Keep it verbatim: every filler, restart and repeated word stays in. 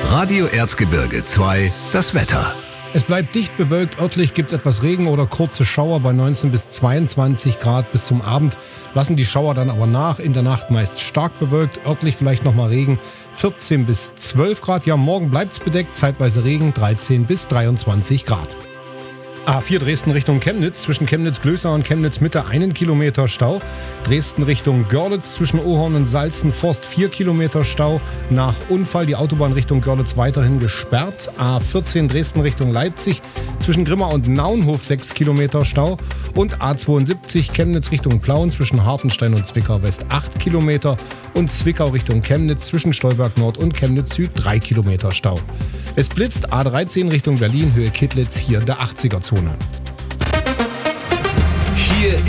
Radio Erzgebirge zwei, das Wetter. Es bleibt dicht bewölkt, örtlich gibt es etwas Regen oder kurze Schauer bei neunzehn bis zweiundzwanzig Grad. Bis zum Abend lassen die Schauer dann aber nach, in der Nacht meist stark bewölkt, örtlich vielleicht nochmal Regen, vierzehn bis zwölf Grad. Ja, morgen bleibt es bedeckt, zeitweise Regen, dreizehn bis dreiundzwanzig Grad. A vier Dresden Richtung Chemnitz, zwischen Chemnitz-Glösa und Chemnitz-Mitte einen Kilometer Stau. Dresden Richtung Görlitz, zwischen Ohorn und Salzenforst vier Kilometer Stau. Nach Unfall die Autobahn Richtung Görlitz weiterhin gesperrt. A vierzehn Dresden Richtung Leipzig, zwischen Grimma und Naunhof sechs Kilometer Stau. Und A zweiundsiebzig Chemnitz Richtung Plauen, zwischen Hartenstein und Zwickau West acht Kilometer. Und Zwickau Richtung Chemnitz, zwischen Stolberg Nord und Chemnitz Süd drei Kilometer Stau. Es blitzt A dreizehn Richtung Berlin, Höhe Kittlitz, hier in der achtziger Zone. Hier